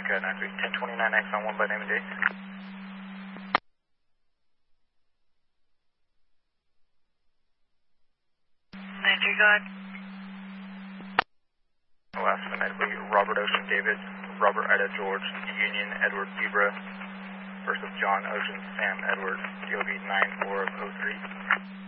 Jessica 93, 1029X on 1 by name and date. Entry God. Last phonetically, Robert Ocean David, Robert Ida George, Union Edward Zebra versus John Ocean Sam Edward, DOB 94 of 03.